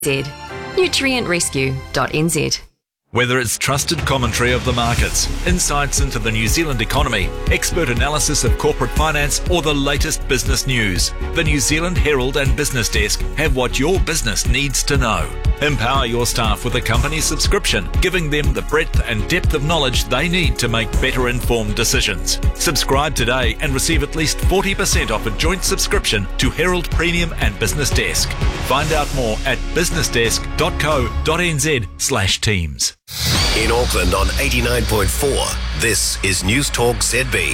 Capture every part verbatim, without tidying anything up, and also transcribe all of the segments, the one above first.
nutrient rescue dot n z. Whether it's trusted commentary of the markets, insights into the New Zealand economy, expert analysis of corporate finance, or the latest business news, the New Zealand Herald and Business Desk have what your business needs to know. Empower your staff with a company subscription, giving them the breadth and depth of knowledge they need to make better informed decisions. Subscribe today and receive at least forty percent off a joint subscription to Herald Premium and Business Desk. Find out more at businessdesk.co.nz slash teams. In Auckland on eighty-nine point four, this is News Talk Z B.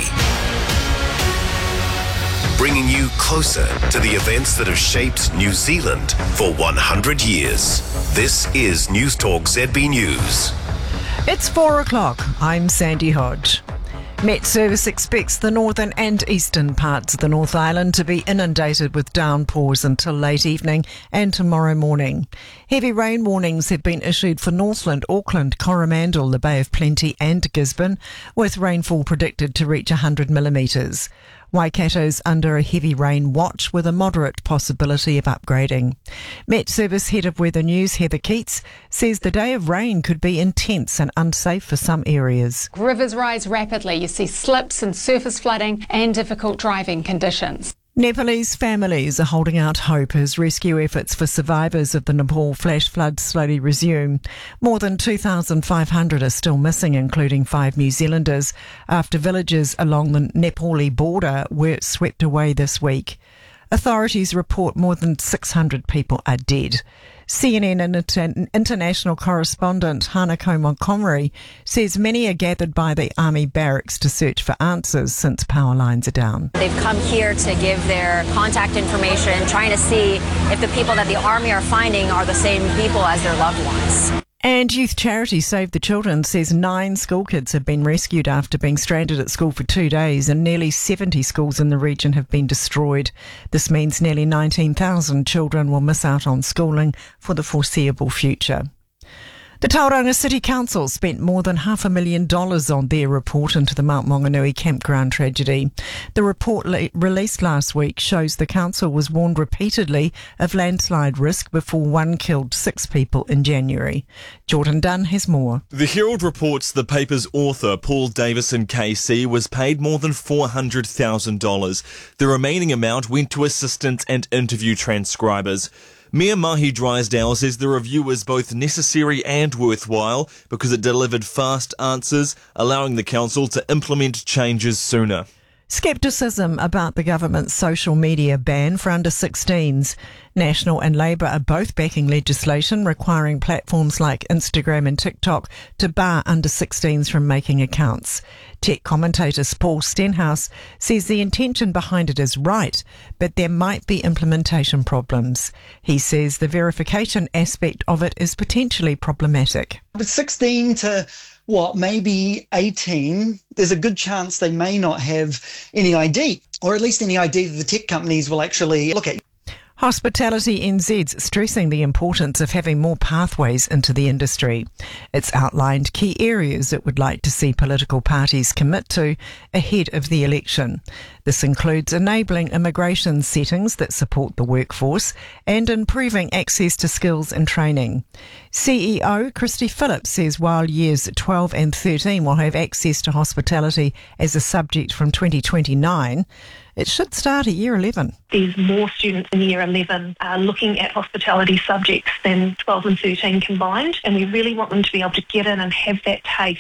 Bringing you closer to the events that have shaped New Zealand for one hundred years. This is News Talk Z B News. It's four o'clock. I'm Sandy Hodge. Met Service expects the northern and eastern parts of the North Island to be inundated with downpours until late evening and tomorrow morning. Heavy rain warnings have been issued for Northland, Auckland, Coromandel, the Bay of Plenty and Gisborne, with rainfall predicted to reach one hundred millimetres. Waikato's under a heavy rain watch with a moderate possibility of upgrading. Met Service Head of Weather News, Heather Keats, says the day of rain could be intense and unsafe for some areas. Rivers rise rapidly. You see slips and surface flooding and difficult driving conditions. Nepalese families are holding out hope as rescue efforts for survivors of the Nepal flash floods slowly resume. More than two thousand five hundred are still missing, including five New Zealanders, after villages along the Nepali border were swept away this week. Authorities report more than six hundred people are dead. C N N inter- international correspondent Hanako Montgomery says many are gathered by the army barracks to search for answers since power lines are down. They've come here to give their contact information, trying to see if the people that the army are finding are the same people as their loved ones. And youth charity Save the Children says nine school kids have been rescued after being stranded at school for two days and nearly seventy schools in the region have been destroyed. This means nearly nineteen thousand children will miss out on schooling for the foreseeable future. The Tauranga City Council spent more than half a million dollars on their report into the Mount Maunganui campground tragedy. The report le- released last week shows the council was warned repeatedly of landslide risk before one killed six people in January. Jordan Dunn has more. The Herald reports the paper's author, Paul Davison K C, was paid more than four hundred thousand dollars. The remaining amount went to assistants and interview transcribers. Mayor Mahi Drysdale says the review was both necessary and worthwhile because it delivered fast answers, allowing the council to implement changes sooner. Scepticism about the government's social media ban for under sixteens. National and Labour are both backing legislation requiring platforms like Instagram and TikTok to bar under sixteens from making accounts. Tech commentator Paul Stenhouse says the intention behind it is right, but there might be implementation problems. He says the verification aspect of it is potentially problematic. With sixteen to what, maybe eighteen, there's a good chance they may not have any I D, or at least any I D that the tech companies will actually look at. Hospitality N Z's stressing the importance of having more pathways into the industry. It's outlined key areas it would like to see political parties commit to ahead of the election. This includes enabling immigration settings that support the workforce and improving access to skills and training. C E O Christy Phillips says while years twelve and thirteen will have access to hospitality as a subject from twenty twenty-nine, it should start at year eleven. There's more students in year eleven uh, looking at hospitality subjects than twelve and thirteen combined, and we really want them to be able to get in and have that taste.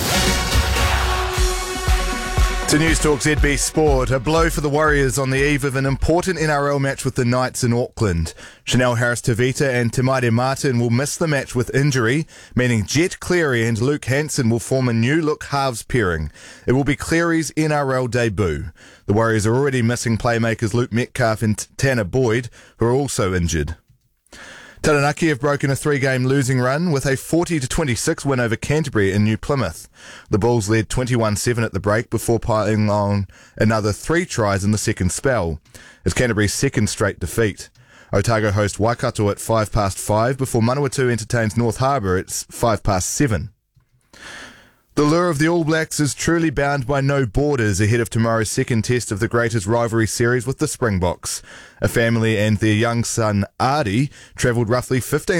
To News Talk Z B Sport, a blow for the Warriors on the eve of an important N R L match with the Knights in Auckland. Chanel Harris-Tavita and Tamaire Martin will miss the match with injury, meaning Jet Cleary and Luke Hanson will form a new-look halves pairing. It will be Cleary's N R L debut. The Warriors are already missing playmakers Luke Metcalf and Tanner Boyd, who are also injured. Taranaki have broken a three-game losing run with a forty to twenty-six win over Canterbury in New Plymouth. The Bulls led twenty-one seven at the break before piling on another three tries in the second spell. It's Canterbury's second straight defeat. Otago host Waikato at five past five before Manawatu entertains North Harbour at five past seven. The lure of the All Blacks is truly bound by no borders ahead of tomorrow's second test of the greatest rivalry series with the Springboks. A family and their young son, Ardi, travelled roughly fifteen